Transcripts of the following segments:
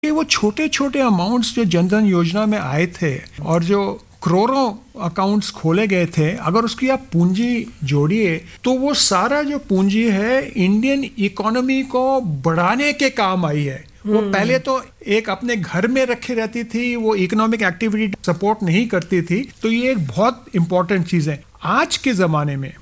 कि वो छोटे छोटे अमाउंट्स जो जनधन योजना में आए थे और जो करोड़ों अकाउंट्स खोले गए थे, अगर उसकी आप पूंजी जोड़िए तो वो सारा जो पूंजी है इंडियन इकोनॉमी को बढ़ाने के काम आई है। वो पहले तो एक अपने घर में रखे रहती थी, वो इकोनॉमिक एक्टिविटी सपोर्ट नहीं करती थी, तो ये एक बहुत इंपॉर्टेंट चीज है। आज के जमाने में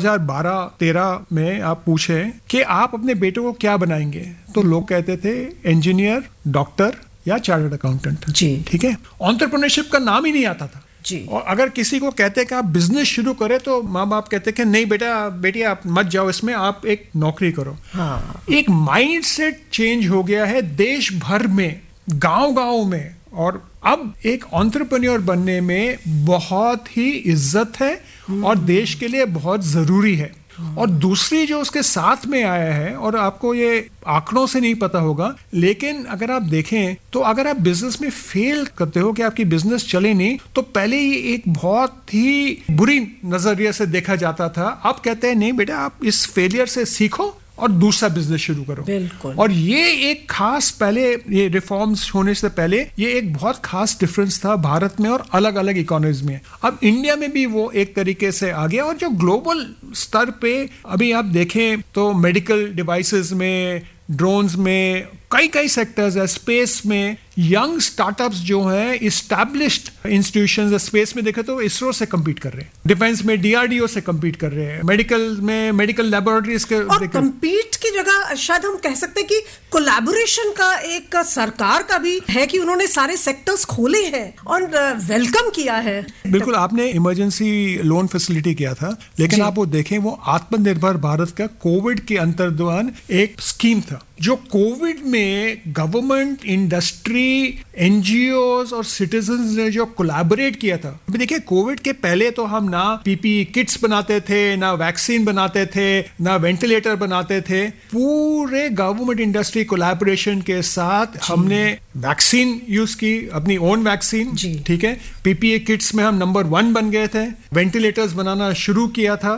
2012-13 में आप पूछें कि आप अपने बेटे को क्या बनाएंगे, तो लोग कहते थे इंजीनियर, डॉक्टर या चार्टर्ड अकाउंटेंट। जी, ठीक है, एंटरप्रेन्योरशिप का नाम ही नहीं आता था जी। और अगर किसी को कहते कि आप बिजनेस शुरू करें तो माँ बाप कहते कि नहीं बेटा बेटी आप मत जाओ इसमें, आप एक नौकरी करो। हाँ। एक माइंडसेट चेंज हो गया है देश भर में, गांव-गांव में, और अब एक एंटरप्रेन्योर बनने में बहुत ही इज्जत है और देश के लिए बहुत जरूरी है। और दूसरी जो उसके साथ में आया है, और आपको ये आंकड़ों से नहीं पता होगा, लेकिन अगर आप देखें तो अगर आप बिजनेस में फेल करते हो कि आपकी बिजनेस चले नहीं, तो पहले ही एक बहुत ही बुरी नजरिए से देखा जाता था। अब कहते हैं नहीं बेटा आप इस फेलियर से सीखो और दूसरा बिजनेस शुरू करो। बिल्कुल। और ये एक खास, पहले ये रिफॉर्म्स होने से पहले ये एक बहुत खास डिफरेंस था भारत में और अलग अलग इकोनॉमीज में। अब इंडिया में भी वो एक तरीके से आ गया। और जो ग्लोबल स्तर पे अभी आप देखें तो मेडिकल डिवाइसेस में, ड्रोन्स में, कई कई सेक्टर्स है, स्पेस में यंग स्टार्टअप्स जो हैं, इस्टेब्लिश्ड इंस्टीट्यूशंस स्पेस में देखे तो इसरो से compete कर रहे हैं, डिफेंस में DRDO से compete कर रहे हैं, मेडिकल में मेडिकल लेबोरेटरीज के, और compete की जगह शायद हम कह सकते हैं कि कोलैबोरेशन का एक सरकार का भी है कि उन्होंने सारे सेक्टर्स खोले हैं और वेलकम किया है। बिल्कुल, आपने इमरजेंसी लोन फैसिलिटी किया था, लेकिन आप वो देखें वो आत्मनिर्भर भारत का कोविड के अंतर्दौरान एक स्कीम था जो कोविड में गवर्नमेंट, इंडस्ट्री, NGOs और सिटीजन्स ने जो कोलैबोरेट किया था। अभी देखिए कोविड के पहले तो हम ना PPE किट्स बनाते थे, ना वैक्सीन बनाते थे, ना वेंटिलेटर बनाते थे। पूरे गवर्नमेंट इंडस्ट्री कोलैबोरेशन के साथ हमने वैक्सीन यूज की, अपनी ओन वैक्सीन। ठीक है, PPE किट्स में हम नंबर 1 बन गए थे, वेंटिलेटर्स बनाना शुरू किया था,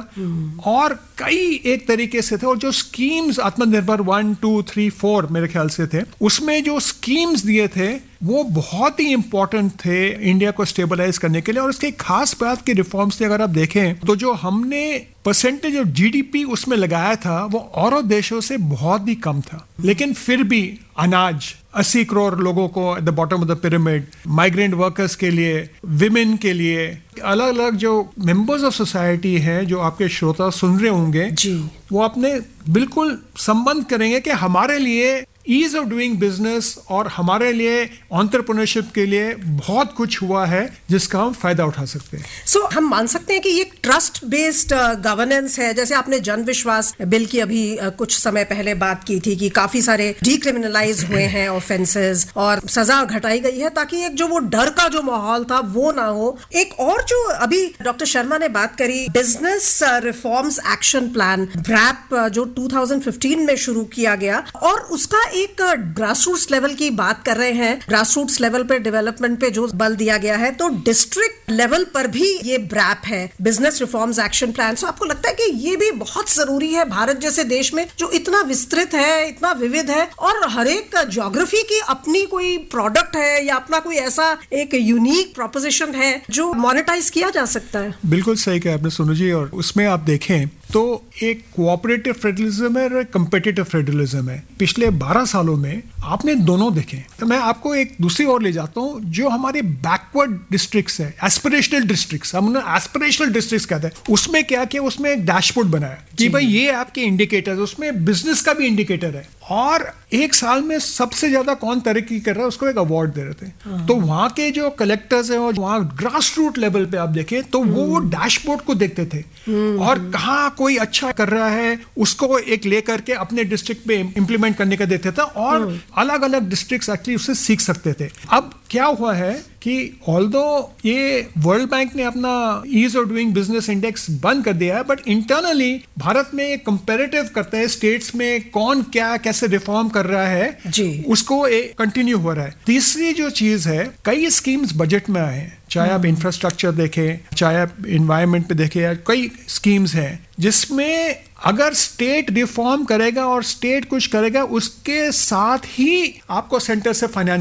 और कई एक तरीके से थे। और जो स्कीम्स आत्मनिर्भर 1, 2, 3, 4 मेरे ख्याल से थे, उसमें जो स्कीम्स दिए थे वो बहुत ही इंपॉर्टेंट थे इंडिया को स्टेबलाइज करने के लिए। और इसके खास बात के रिफॉर्म्स थे, अगर आप देखें तो जो हमने परसेंटेज ऑफ GDP उसमें लगाया था वो औरों देशों से बहुत ही कम था। लेकिन फिर भी अनाज 80 करोड़ लोगों को at the bottom of the pyramid, migrant workers के लिए, विमेन के लिए, अलग अलग जो मेंबर्स ऑफ सोसाइटी हैं जो आपके श्रोता सुन रहे होंगे जी, वो अपने बिल्कुल संबंध करेंगे कि हमारे लिए ईज ऑफ डूइंग बिजनेस और हमारे लिए एंटरप्रेन्योरशिप के लिए बहुत कुछ हुआ है जिसका हम फायदा उठा सकते हैं। सो हम मान सकते हैं कि ये ट्रस्ट बेस्ड गवर्नेंस है। जैसे आपने जन विश्वास बिल की अभी कुछ समय पहले बात की थी कि काफी सारे डीक्रिमिनलाइज हुए हैं ऑफेंसेस और सजा घटाई गई है ताकि एक जो वो डर का जो माहौल था वो ना हो। एक और जो अभी डॉक्टर शर्मा ने बात करी, business reforms action plan BRAP जो 2015 में शुरू किया गया, और उसका एक ग्रासरूट्स लेवल की बात कर रहे हैं। ग्रासरूट्स लेवल पे डेवलपमेंट पे जो बल दिया गया है, तो डिस्ट्रिक्ट लेवल पर भी ये BRAP है, बिजनेस रिफॉर्म्स एक्शन प्लान। तो आपको लगता है कि ये भी बहुत जरूरी है भारत जैसे देश में जो इतना विस्तृत है, इतना विविध है, और हर एक ज्योग्राफी की अपनी कोई प्रोडक्ट है या अपना कोई ऐसा एक यूनिक प्रोपोजिशन है जो मोनेटाइज किया जा सकता है? बिल्कुल सही कहा आपने सोनू जी। और उसमें आप देखें तो एक कोऑपरेटिव फेडरलिज्म है और एक कम्पिटिटिव फेडरलिज्म है। पिछले 12 सालों में आपने दोनों देखे। तो मैं आपको एक दूसरी ओर ले जाता हूँ, जो हमारे बैकवर्ड डिस्ट्रिक्ट्स है, एस्पिरेशनल डिस्ट्रिक्ट्स, हम एस्पिरेशनल डिस्ट्रिक्ट्स कहते हैं। उसमें क्या किया, उसमें एक डैशबोर्ड बनाया कि भाई ये आपके इंडिकेटर्स, उसमें बिजनेस का भी इंडिकेटर है, और एक साल में सबसे ज्यादा कौन तरक्की कर रहा है उसको एक अवार्ड दे रहे थे। तो वहां के जो कलेक्टर्स हैं और वहां ग्रास रूट लेवल पे आप देखें तो वो डैशबोर्ड को देखते थे और कहाँ कोई अच्छा कर रहा है उसको एक लेकर के अपने डिस्ट्रिक्ट पे इंप्लीमेंट करने का देते थे, और अलग अलग डिस्ट्रिक्ट्स एक्चुअली उससे सीख सकते थे। अब क्या हुआ है कि ऑल्दो ये वर्ल्ड बैंक ने अपना ease of doing business index बंद कर दिया है, बट इंटरनली भारत में ये कंपैरेटिव करते हैं स्टेट्स में कौन क्या कैसे रिफॉर्म कर रहा है जी, उसको कंटिन्यू हो रहा है। तीसरी जो चीज है, कई स्कीम्स बजट में आए हैं, चाहे आप इंफ्रास्ट्रक्चर देखें, चाहे आप एनवायरनमेंट पे देखें, या कई स्कीम्स हैं जिसमें अगर स्टेट रिफॉर्म करेगा और स्टेट कुछ करेगा उसके साथ ही आपको सेंटर से फाइनेंस